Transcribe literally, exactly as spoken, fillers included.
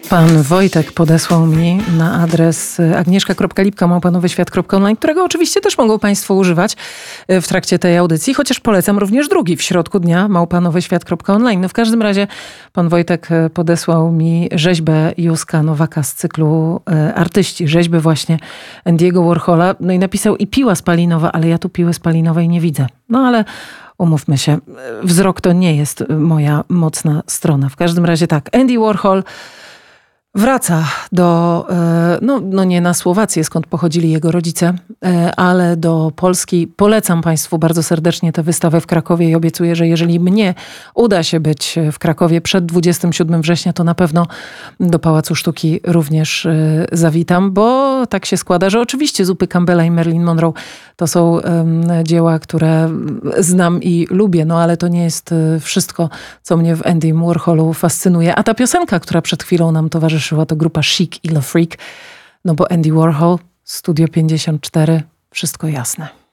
Pan Wojtek podesłał mi na adres agnieszka kropka lipka małpa nowy świat kropka online, którego oczywiście też mogą Państwo używać w trakcie tej audycji, chociaż polecam również drugi w środku dnia małpa nowy świat kropka online. No w każdym razie pan Wojtek podesłał mi rzeźbę Józka Nowaka z cyklu Artyści, rzeźby właśnie Andy'ego Warhola. No i napisał i piła spalinowa, ale ja tu piły spalinowej nie widzę. No ale umówmy się, wzrok to nie jest moja mocna strona. W każdym razie tak, Andy Warhol wraca do, no, no nie na Słowację, skąd pochodzili jego rodzice, ale do Polski. Polecam Państwu bardzo serdecznie tę wystawę w Krakowie i obiecuję, że jeżeli mnie uda się być w Krakowie przed dwudziestego siódmego września, to na pewno do Pałacu Sztuki również zawitam, bo tak się składa, że oczywiście Zupy Campbella i Marilyn Monroe to są um, dzieła, które znam i lubię, no ale to nie jest wszystko, co mnie w Andym Warholu fascynuje. A ta piosenka, która przed chwilą nam towarzyszyła, to grupa Chic i Le Freak, no bo Andy Warhol, Studio pięćdziesiąt cztery, wszystko jasne.